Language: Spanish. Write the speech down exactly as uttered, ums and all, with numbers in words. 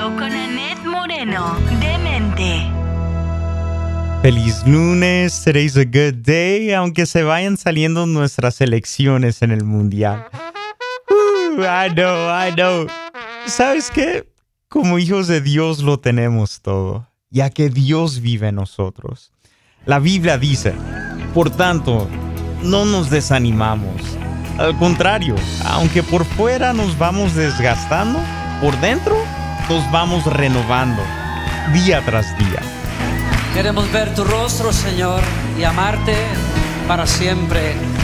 Diario con Annette Moreno, Demente. Feliz lunes, today's a good day, aunque se vayan saliendo nuestras elecciones en el mundial. Uh, I know, I know. ¿Sabes qué? Como hijos de Dios lo tenemos todo, ya que Dios vive en nosotros. La Biblia dice, por tanto, no nos desanimamos. Al contrario, aunque por fuera nos vamos desgastando, por dentro nos vamos renovando, día tras día. Queremos ver tu rostro, Señor, y amarte para siempre.